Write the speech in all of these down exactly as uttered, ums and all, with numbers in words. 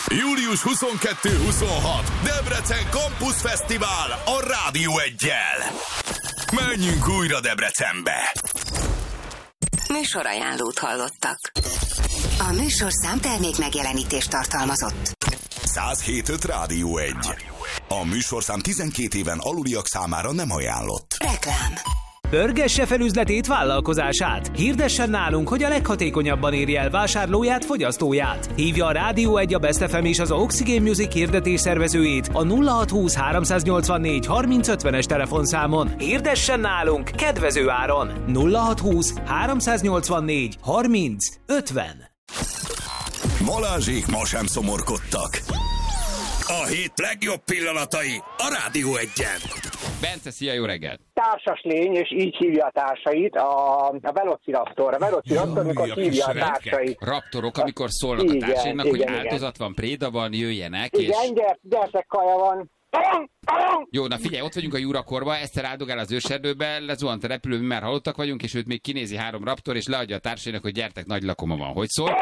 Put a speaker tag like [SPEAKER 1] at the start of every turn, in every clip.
[SPEAKER 1] július huszonkettő-huszonhat Debrecen Campus Fesztivál a Rádió Eggyel. Menjünk újra Debrecenbe!
[SPEAKER 2] Műsorajánlót hallottak. A műsorszám termék megjelenítést tartalmazott.
[SPEAKER 1] száz hét pont öt Rádió Egy. A műsorszám tizenkét éven aluliak számára nem ajánlott.
[SPEAKER 2] Reklám.
[SPEAKER 3] Pörgesse fel üzletét, vállalkozását. Hirdessen nálunk, hogy a leghatékonyabban érje el vásárlóját, fogyasztóját. Hívja a Rádió Egy, a Best ef em és az Oxygen Music hirdetés szervezőjét a nulla hat húsz háromszáznyolcvannégy harminc ötvenes telefonszámon. Hirdessen nálunk kedvező áron. nulla hat húsz háromszáznyolcvannégy harminc ötven.
[SPEAKER 1] Balázsék ma sem szomorkodtak. A hét legjobb pillanatai a Rádió Egyen.
[SPEAKER 4] Bence, szia, jó reggelt!
[SPEAKER 5] Társas lény, és így hívja a társait, a, a Velociraptor. A Velociraptor, amikor hívja a társait.
[SPEAKER 4] Raptorok, amikor szólnak igen, a társainak, hogy igen, áldozat igen. van, préda van, jöjjenek.
[SPEAKER 5] Igen, és... gyert, gyertek, kaja van.
[SPEAKER 4] Jó, na figyelj, ott vagyunk a Jurakorba, Eszter áldogál az őserdőbe, lezuhant a repülő, mi már hallottak vagyunk, és őt még kinézi három raptor, és leadja a társainak, hogy gyertek, nagy lakoma van. Hogy szól?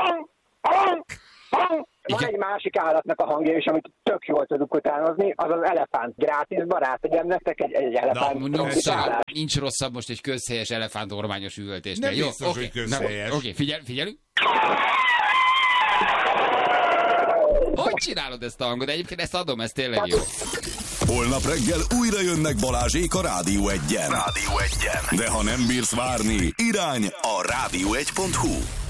[SPEAKER 5] Van igen. Egy másik állatnak a hangja is, amit tök jól tudunk utánozni, az az elefánt. Grátisba rátegyem nektek egy, egy elefánt.
[SPEAKER 4] Na, nincs, nincs rosszabb most egy közhelyes elefánt ormányos üvöltésnél.
[SPEAKER 6] Nem
[SPEAKER 4] jó,
[SPEAKER 6] biztos,
[SPEAKER 4] okay.
[SPEAKER 6] hogy közhelyes.
[SPEAKER 4] Oké, okay, figyel, figyelünk. Hogy csinálod ezt a hangot? Egyébként ezt adom, ez tényleg jó.
[SPEAKER 1] Holnap reggel újra jönnek Balázsék a Rádió Egyen. Rádió Egyen. De ha nem bírsz várni, irány a rádió egy pont hu.